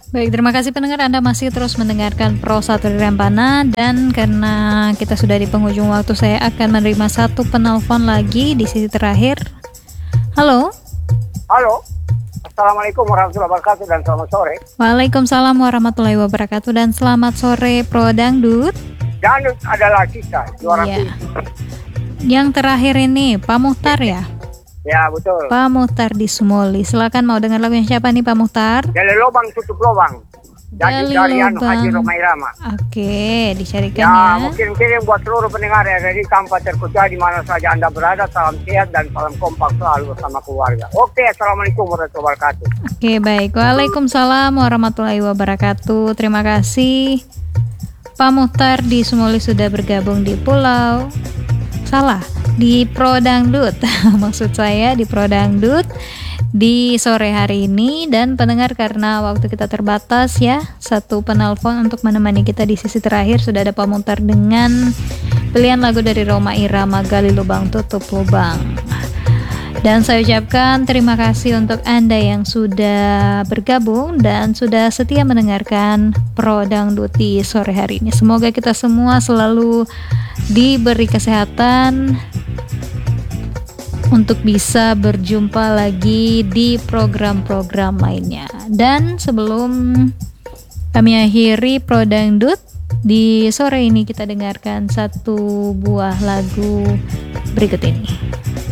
Baik, terima kasih pendengar, Anda masih terus mendengarkan Pro 1 Rempana. Dan karena kita sudah di penghujung waktu, saya akan menerima satu penelpon lagi di sisi terakhir. Halo. Halo, Assalamualaikum warahmatullahi wabarakatuh dan selamat sore. Waalaikumsalam warahmatullahi wabarakatuh dan selamat sore Pro Dangdut. Dangdut adalah kita, juara Iya. kunci. Yang terakhir ini Pak Muhtar ya? Ya betul. Pak Muhtar di Sumoli. Silakan, mau dengar lagu yang siapa nih Pak Muhtar? Gali lubang tutup lubang. Jadi Gali dari lubang. Haji Roma Irama. Oke, dicarikan Ya, ya. mungkin kirim buat seluruh pendengar ya dari tanpa terkecuali di mana saja Anda berada. Salam sehat dan salam kompak selalu bersama keluarga. Oke, Assalamualaikum warahmatullahi wabarakatuh. Oke, baik. Waalaikumsalam warahmatullahi wabarakatuh. Terima kasih. Pak Muhtar di Sumoli sudah bergabung di Pulau. Salah, di Pro Dangdut. Maksud saya di Pro Dangdut di sore hari ini. Dan pendengar, karena waktu kita terbatas ya, satu penelpon untuk menemani kita di sisi terakhir. Sudah ada Pak Muhtar dengan pilihan lagu dari Roma Irama, Gali Lubang Tutup Lubang. Dan saya ucapkan terima kasih untuk Anda yang sudah bergabung dan sudah setia mendengarkan Pro Dangdut di sore hari ini. Semoga kita semua selalu diberi kesehatan untuk bisa berjumpa lagi di program-program lainnya. Dan sebelum kami akhiri Pro Dangdut di sore ini, kita dengarkan satu buah lagu berikut ini.